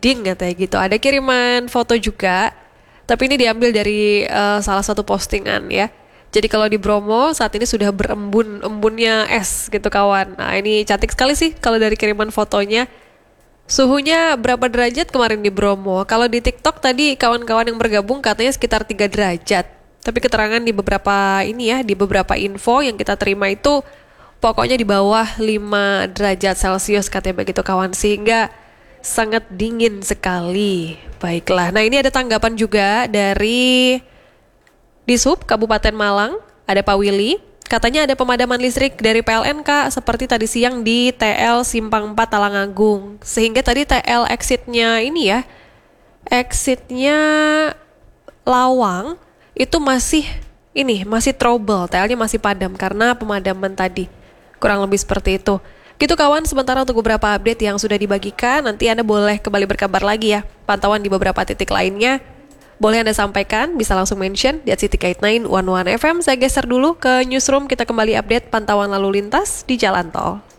merinding katanya gitu. Ada kiriman foto juga, tapi ini diambil dari salah satu postingan ya. Jadi kalau di Bromo saat ini sudah berembun-embunnya es gitu kawan. Nah ini cantik sekali sih kalau dari kiriman fotonya. Suhunya berapa derajat kemarin di Bromo? Kalau di TikTok tadi kawan-kawan yang bergabung katanya sekitar 3 derajat. Tapi keterangan di beberapa ini ya, di beberapa info yang kita terima itu pokoknya di bawah 5 derajat Celcius katanya begitu kawan. Sehingga sangat dingin sekali. Baiklah, nah ini ada tanggapan juga dari Dishub Kabupaten Malang, ada Pak Willy. Katanya ada pemadaman listrik dari PLN Kak, seperti tadi siang di TL Simpang 4 Talangagung. Sehingga tadi TL exitnya ini ya, exitnya Lawang itu masih trouble, TL-nya masih padam karena pemadaman tadi. Kurang lebih seperti itu. Gitu kawan, sementara untuk beberapa update yang sudah dibagikan, nanti Anda boleh kembali berkabar lagi ya. Pantauan di beberapa titik lainnya boleh Anda sampaikan, bisa langsung mention di @cityguide911 FM. Saya geser dulu ke newsroom, kita kembali update pantauan lalu lintas di jalan tol.